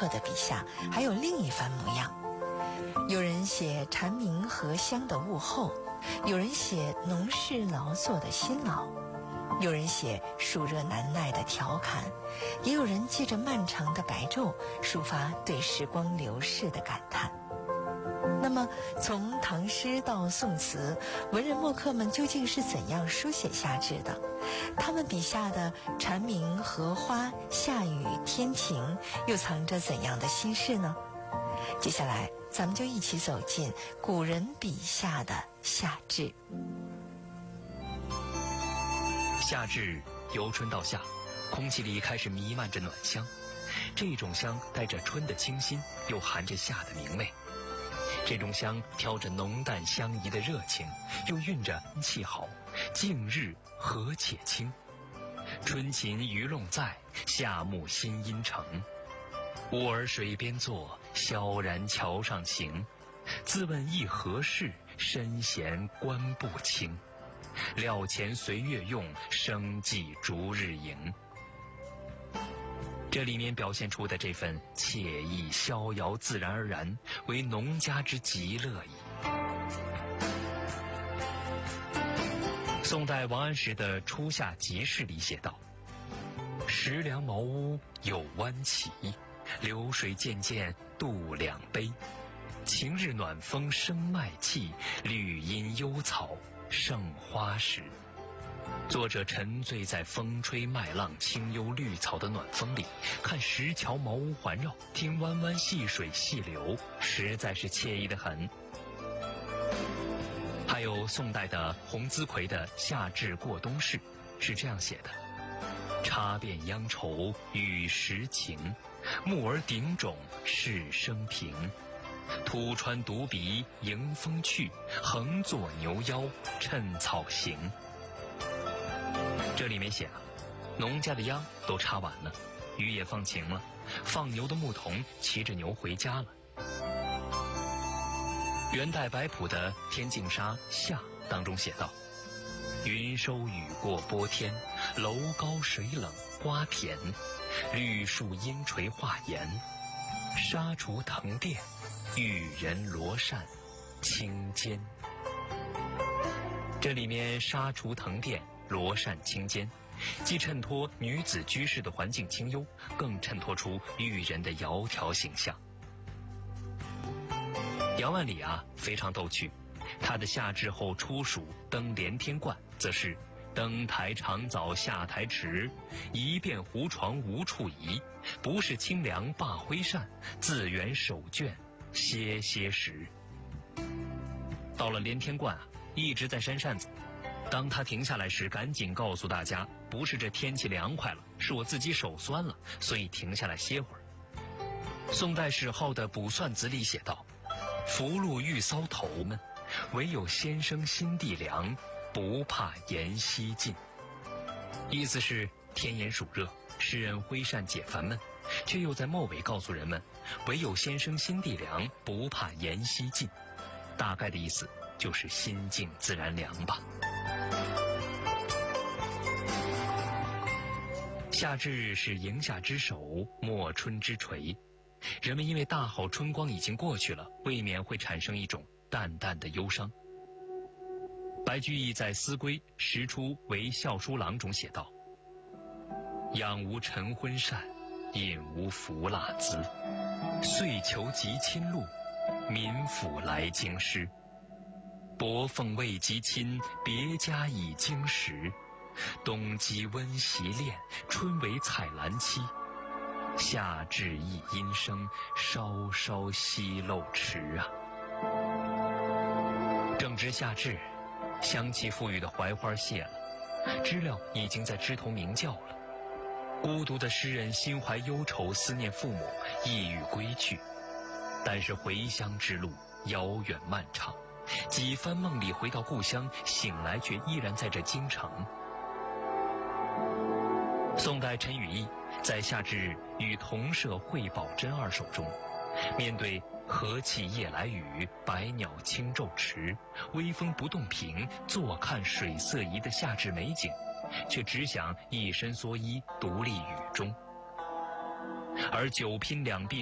客的笔下还有另一番模样。有人写蝉鸣荷香的物候，有人写农事劳作的辛劳，有人写暑热难耐的调侃，也有人借着漫长的白昼抒发对时光流逝的感叹。那么从唐诗到宋词，文人墨客们究竟是怎样书写夏至的？他们笔下的蝉鸣、荷花、下雨、天晴又藏着怎样的心事呢？接下来咱们就一起走进古人笔下的夏至。 夏至由春到夏，空气里开始弥漫着暖香，这种香带着春的清新，又含着夏的明媚。这种香飘着浓淡相宜的热情，又蕴着气好，近日何且清。春禽鱼龙在，夏木新阴成。吾儿水边坐，萧然桥上行。自问亦何事，身闲观不清。料前随月用，生计逐日盈。这里面表现出的这份惬意逍遥自然而然，为农家之极乐矣。宋代王安石的《初夏集市》里写道：石梁茅屋有弯起，流水渐渐渡两杯。晴日暖风生麦气，绿阴幽草盛花时。作者沉醉在风吹麦浪、清幽绿草的暖风里，看石桥茅屋环绕，听弯弯细水细流，实在是惬意得很。还有宋代的洪资奎的《夏至过冬事》是这样写的：插遍央愁与时晴，木儿顶种是生平。土穿独鼻迎风去，横坐牛腰趁草行。这里面写了，农家的秧都插完了，雨也放晴了，放牛的牧童骑着牛回家了。元代白朴的《天净沙·夏》当中写道：云收雨过波天，楼高水冷瓜田。绿树阴垂画檐，纱厨藤店，玉人罗扇青间。这里面纱厨藤店、罗扇青间，既衬托女子居士的环境清幽，更衬托出玉人的窈窕形象。杨万里非常逗趣，他的夏至后初暑登连天观，则是登台长早下台迟，一遍胡床无处移。不是清凉罢挥扇，自园手卷歇歇时。到了连天观一直在扇扇子，当他停下来时，赶紧告诉大家，不是这天气凉快了，是我自己手酸了，所以停下来歇会儿。宋代史号的《卜算子》里写道：福禄欲搔头们，唯有先生心地凉，不怕炎夕尽。意思是天炎暑热，诗人挥扇解烦闷，却又在末尾告诉人们，唯有先生心地凉，不怕炎夕尽。大概的意思就是心静自然凉吧。夏至是迎夏之首，末春之垂。人们因为大好春光已经过去了，未免会产生一种淡淡的忧伤。白居易在《思归·时出为校书郎》中写道：养无晨昏膳，饮无服蜡滋。遂求及亲路，民府来京师。薄凤未及亲，别家已经时。冬鸡温习练，春为采兰期。夏至一阴生，稍稍息漏迟啊。正值夏至，香气馥郁的槐花谢了，知了已经在枝头鸣叫了。孤独的诗人心怀忧愁，思念父母，意欲归去。但是回乡之路遥远漫长，几番梦里回到故乡，醒来却依然在这京城。宋代陈与义在夏至与同舍惠宝珍二首中，面对和气夜来雨，百鸟轻骤迟，微风不动平，坐看水色宜的夏至美景，却只想一身蓑衣独立雨中。而久拼两壁